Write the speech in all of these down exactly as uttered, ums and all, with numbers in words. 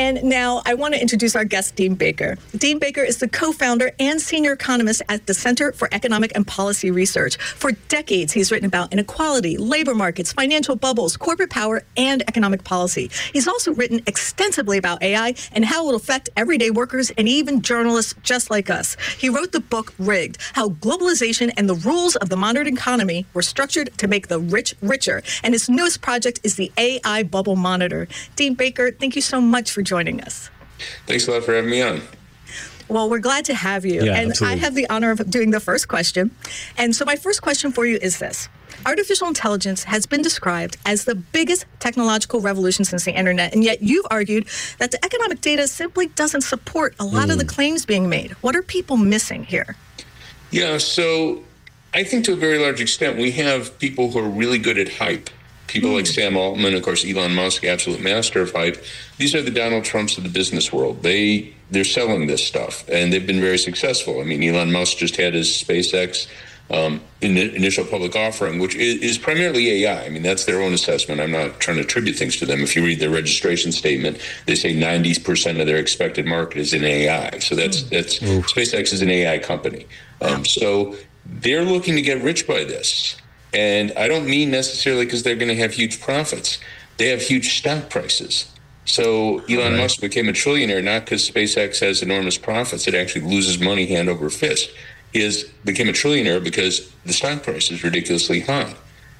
And now I want to introduce our guest, Dean Baker. Dean Baker is the co-founder and senior economist at the Center for Economic and Policy Research. For decades, he's written about inequality, labor markets, financial bubbles, corporate power, and economic policy. He's also written extensively about A I and how it will affect everyday workers and even journalists just like us. He wrote the book Rigged: How Globalization and the Rules of the Modern Economy Were Structured to Make the Rich Richer. And his newest project is the A I Bubble Monitor. Dean Baker, thank you so much for joining us. Thanks a lot for having me on. Well, we're glad to have you. Yeah, and absolutely. I have the honor of doing the first question. And so my first question for you is this. Artificial intelligence has been described as the biggest technological revolution since the internet, and yet you've argued that the economic data simply doesn't support a lot mm. of the claims being made. What are people missing here? Yeah, so I think to a very large extent, we have people who are really good at hype. People mm. like Sam Altman, of course, Elon Musk, absolute master of hype. These are the Donald Trumps of the business world. They, they're selling this stuff, and they've been very successful. I mean, Elon Musk just had his SpaceX um, in initial public offering, which is, is primarily A I. I mean, that's their own assessment. I'm not trying to attribute things to them. If you read their registration statement, they say ninety percent of their expected market is in A I. So that's, that's SpaceX is an A I company. Um, so they're looking to get rich by this. And I don't mean necessarily because they're going to have huge profits. They have huge stock prices. So Elon right. Musk became a trillionaire not because SpaceX has enormous profits. It actually loses money hand over fist. He has became a trillionaire because the stock price is ridiculously high.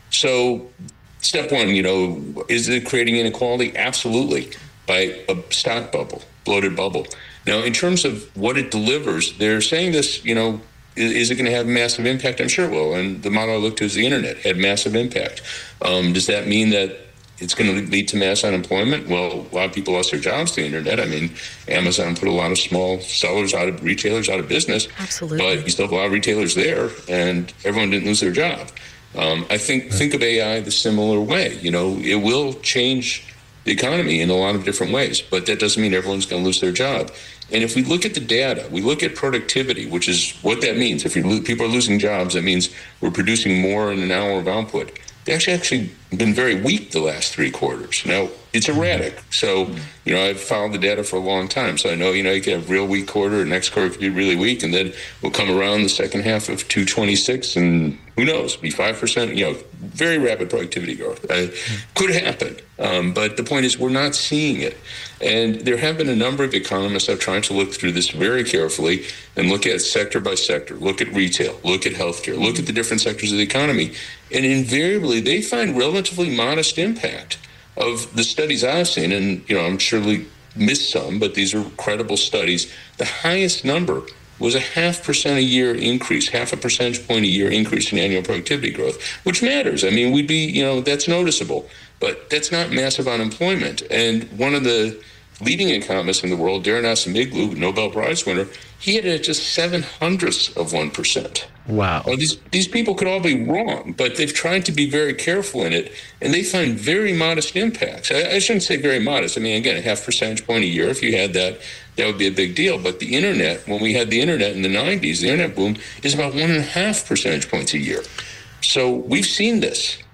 So step one, you know, is it creating inequality? Absolutely, by a stock bubble, bloated bubble. Now, in terms of what it delivers, they're saying this, you know, is it going to have massive impact? I'm sure it will. And the model I looked to is the internet had massive impact. Um, does that mean that it's going to lead to mass unemployment? Well, a lot of people lost their jobs to the internet. I mean, Amazon put a lot of small sellers out of retailers out of business. Absolutely. But you still have a lot of retailers there, and everyone didn't lose their job. Um, I think think of A I the similar way. You know, it will change the economy in a lot of different ways, but that doesn't mean everyone's going to lose their job. And if we look at the data, we look at productivity, which is what that means. If you lo- people are losing jobs, that means we're producing more in an hour of output. They've actually, actually been very weak the last three quarters. Now, it's erratic. So, you know, I've followed the data for a long time. So I know, you know, you can have a real weak quarter, and next quarter could be really weak, and then we'll come around the second half of two twenty-six, and who knows, be five percent, you know, very rapid productivity growth. Uh, could happen. Um, but the point is we're not seeing it. And there have been a number of economists that are trying to look through this very carefully and look at sector by sector, look at retail, look at healthcare, look at the different sectors of the economy. And invariably, they find relatively modest impact of the studies I've seen. And, you know, I'm surely missed some, but these are credible studies. The highest number was a half percent a year increase, half a percentage point a year increase in annual productivity growth, which matters. I mean, we'd be, you know, that's noticeable, but that's not massive unemployment. And one of the leading economists in the world, Darren Acemoglu, Nobel Prize winner, he had it at just seven hundredths of one percent. Wow. Well, these, these people could all be wrong, but they've tried to be very careful in it, and they find very modest impacts. I, I shouldn't say very modest. I mean, again, a half percentage point a year, if you had that, that would be a big deal. But the internet, when we had the internet in the nineties, the internet boom is about one and a half percentage points a year. So we've seen this.